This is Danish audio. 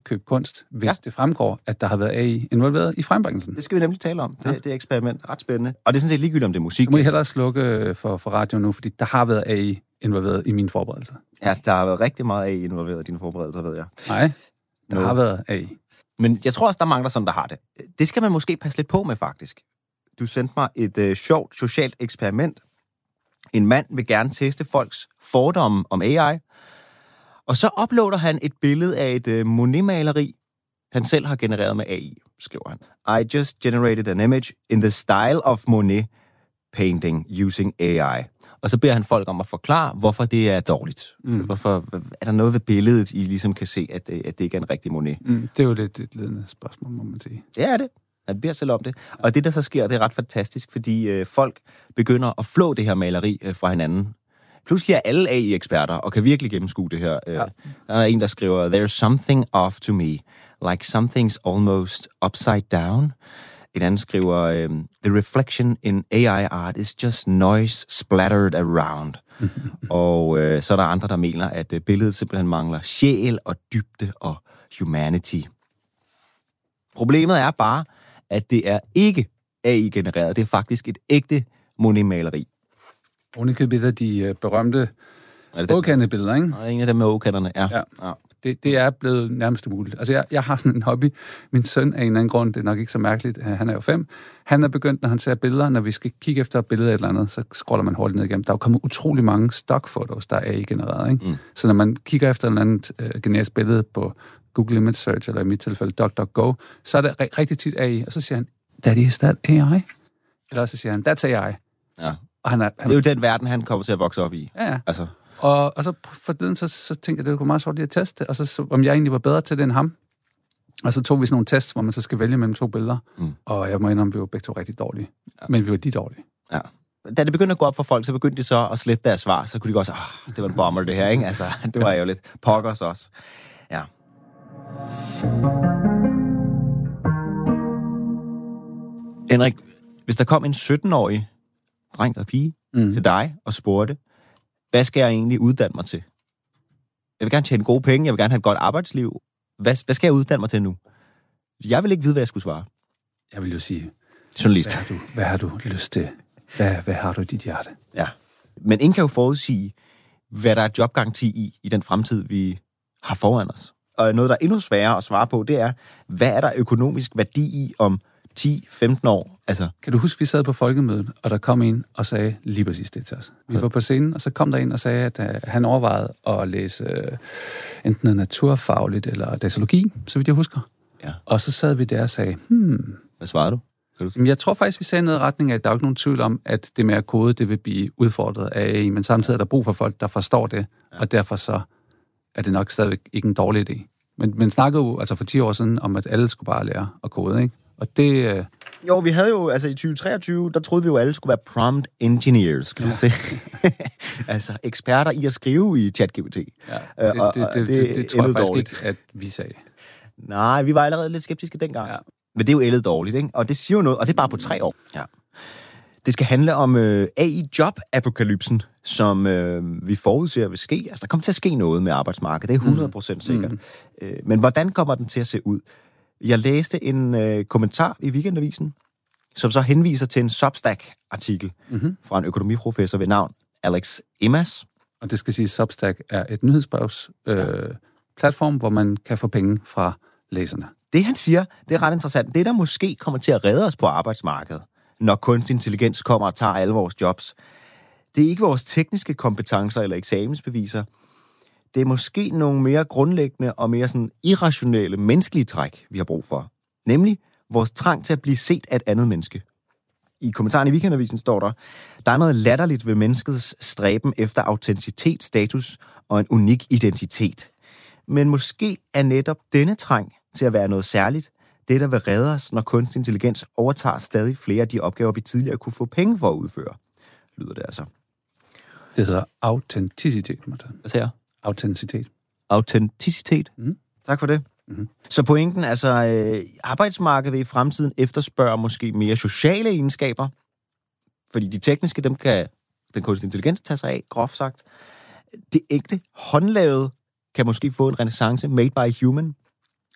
købe kunst, hvis det fremgår, at der har været AI involveret i frembringelsen. Det skal vi nemlig tale om. Det er eksperiment. Ret spændende. Og det er sådan set ligegyldigt, om det er musik. Så må I hellere slukke for radio nu, fordi der har været AI involveret i mine forberedelser. Ja, der har været rigtig meget AI involveret i dine forberedelser, ved jeg. Nej, der har været AI. Men jeg tror også, der er mange, der sådan, der har det. Det skal man måske passe lidt på med, faktisk. Du sendte mig et sjovt socialt eksperiment. En mand vil gerne teste folks fordomme om AI, og så uploader han et billede af et Monet-maleri, han selv har genereret med AI, skriver han. I just generated an image in the style of Monet painting using AI. Og så beder han folk om at forklare, hvorfor det er dårligt. Hvorfor er der noget ved billedet, I ligesom kan se, at det ikke er en rigtig Monet? Det er jo lidt et ledende spørgsmål, må man sige. Det er det. Han beder selv om det. Og det, der så sker, det er ret fantastisk, fordi folk begynder at flå det her maleri fra hinanden. Pludselig er alle AI-eksperter, og kan virkelig gennemskue det her. Der er en, der skriver, there's something off to me, like something's almost upside down. En anden skriver, the reflection in AI art is just noise splattered around. Og så er der andre, der mener, at billedet simpelthen mangler sjæl og dybde og humanity. Problemet er bare, at det er ikke AI-genereret. Det er faktisk et ægte Monet-maleri. Ovenikøbet af de berømte åkandebilleder, ikke? Og en af dem med åkanderne, ja. Det er blevet nærmest umuligt. Altså, jeg har sådan en hobby. Min søn er en eller anden grund, det er nok ikke så mærkeligt. Han er jo 5. Han er begyndt, når han ser billeder, når vi skal kigge efter et billede eller andet, så scroller man hurtigt ned igennem. Der er jo kommet utrolig mange stockfotos, der er AI-genereret, ikke? Så når man kigger efter et eller andet generisk billede på Google Image Search, eller i mit tilfælde DuckDuckGo, så er det rigtig tit AI, og så siger han, Daddy, is that AI? Eller så siger han, that's AI. Ja. Og han det er jo den verden, han kommer til at vokse op i. Ja. Altså. Og så forleden, så tænkte jeg, det kunne meget sjovt lige at teste, og så om jeg egentlig var bedre til det end ham. Og så tog vi sådan nogle tests, hvor man så skal vælge mellem 2 billeder. Og jeg må indrømme, vi var begge 2 rigtig dårlige. Ja. Men vi var de dårlige. Ja. Da det begyndte at gå op for folk, så begyndte de så at slette deres svar. Så kunne de godt sige, det var en bomber det her, ikke? Altså, det var jo lidt pokkers også. Ja. Henrik, hvis der kom en 17-årig dreng eller pige til dig og spurgte, hvad skal jeg egentlig uddanne mig til? Jeg vil gerne tjene gode penge, jeg vil gerne have et godt arbejdsliv. Hvad skal jeg uddanne mig til nu? Jeg vil ikke vide, hvad jeg skulle svare. Jeg vil jo sige, journalist. Hvad har du lyst til? Hvad har du i dit hjerte? Ja, men ingen kan jo forudsige, hvad der er jobgaranti i den fremtid, vi har foran os. Og noget, der er endnu sværere at svare på, det er, hvad er der økonomisk værdi i om 10-15 år? Altså, kan du huske, vi sad på folkemødet, og der kom en og sagde lige præcis det til os. Vi var på scenen, og så kom der en og sagde, at han overvejede at læse enten noget naturfagligt eller datalogi, så vidt jeg husker. Ja. Og så sad vi der og sagde, Hvad svarede du? Jeg tror faktisk, vi sagde noget i retning af, at der er ikke nogen tvivl om, at det med at kode, det vil blive udfordret af AI, men samtidig er der brug for folk, der forstår det, og derfor så er det nok stadigvæk ikke en dårlig idé. Men snakkede jo altså for 10 år siden om, at alle skulle bare lære at kode, ikke? Og det... Jo, vi havde jo, altså i 2023, der troede vi jo, at alle skulle være prompt engineers, kan du huske det? Altså eksperter i at skrive i ChatGPT. Ja, det tror jeg faktisk ikke, at vi sagde. Nej, vi var allerede lidt skeptiske dengang. Ja. Men det er jo ældet dårligt, ikke? Og det siger jo noget, og det er bare på 3 år. Ja. Det skal handle om AI-job-apokalypsen, som vi forudser vil ske. Altså, der kommer til at ske noget med arbejdsmarkedet, det er 100% sikkert. Men hvordan kommer den til at se ud? Jeg læste en kommentar i Weekendavisen, som så henviser til en Substack-artikel fra en økonomiprofessor ved navn Alex Imas. Og det skal sige, at Substack er et nyhedsbrevs platform, hvor man kan få penge fra læserne. Det, han siger, det er ret interessant. Det, der måske kommer til at redde os på arbejdsmarkedet, når kunstig intelligens kommer og tager alle vores jobs, det er ikke vores tekniske kompetencer eller eksamensbeviser. Det er måske nogle mere grundlæggende og mere sådan irrationelle menneskelige træk, vi har brug for. Nemlig vores trang til at blive set af et andet menneske. I kommentaren i Weekendavisen står der er noget latterligt ved menneskets stræben efter autenticitet, status og en unik identitet. Men måske er netop denne trang til at være noget særligt, det der vil redde os, når kunstig intelligens overtager stadig flere af de opgaver, vi tidligere kunne få penge for at udføre. Lyder det altså. Det hedder autenticitet, Martin. Hvad siger jeg? Autenticitet. Autenticitet? Tak for det. Så pointen, altså arbejdsmarkedet vil i fremtiden efterspørge måske mere sociale egenskaber, fordi de tekniske, dem kan den kunstig intelligens tage sig af, groft sagt. Det ægte håndlavede kan måske få en renæssance, made by human.